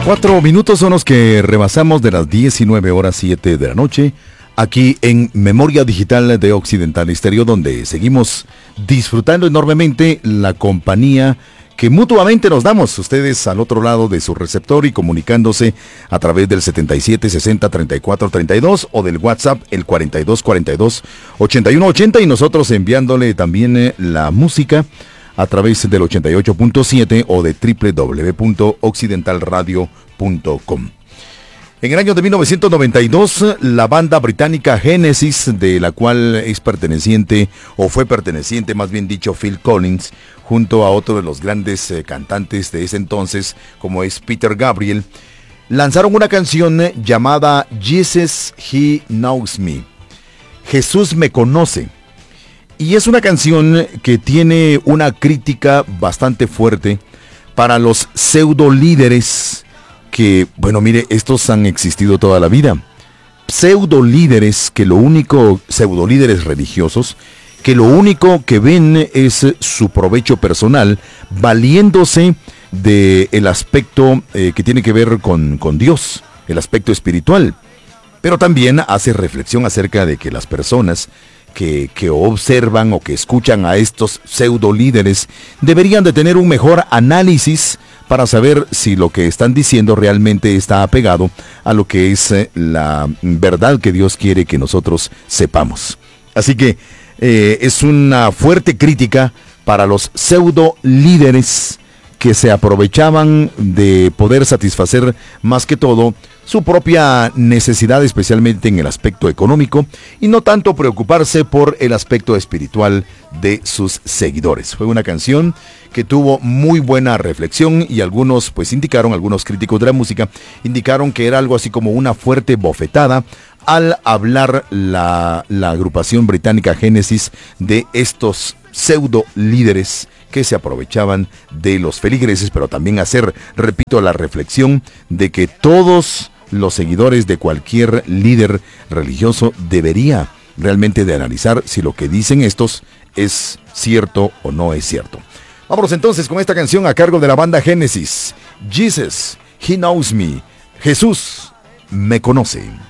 4 minutos son los que rebasamos de las 19:07 de la noche, aquí en Memoria Digital de Occidental Estéreo, donde seguimos disfrutando enormemente la compañía que mutuamente nos damos, ustedes al otro lado de su receptor y comunicándose a través del 77 60 34 32 o del WhatsApp el 42 42 81 80, y nosotros enviándole también la música a través del 88.7 o de www.occidentalradio.com. En el año de 1992, la banda británica Genesis, de la cual es perteneciente, o fue perteneciente, más bien dicho, Phil Collins, junto a otro de los grandes cantantes de ese entonces, como es Peter Gabriel, lanzaron una canción llamada Jesus He Knows Me. Jesús me conoce. Y es una canción que tiene una crítica bastante fuerte para los pseudo líderes que, bueno, mire, estos han existido toda la vida. Pseudo líderes pseudo líderes religiosos, que lo único que ven es su provecho personal, valiéndose del aspecto que tiene que ver con Dios, el aspecto espiritual. Pero también hace reflexión acerca de que las personas que observan o que escuchan a estos pseudo líderes deberían de tener un mejor análisis para saber si lo que están diciendo realmente está apegado a lo que es la verdad que Dios quiere que nosotros sepamos. Así que es una fuerte crítica para los pseudo líderes que se aprovechaban de poder satisfacer más que todo su propia necesidad, especialmente en el aspecto económico, y no tanto preocuparse por el aspecto espiritual de sus seguidores. Fue una canción que tuvo muy buena reflexión, y algunos críticos de la música indicaron que era algo así como una fuerte bofetada al hablar la agrupación británica Genesis de estos pseudo líderes que se aprovechaban de los feligreses, pero también hacer, repito, la reflexión de que todos los seguidores de cualquier líder religioso debería realmente de analizar si lo que dicen estos es cierto o no es cierto. Vámonos entonces con esta canción a cargo de la banda Genesis, Jesus He Knows Me, Jesús me conoce.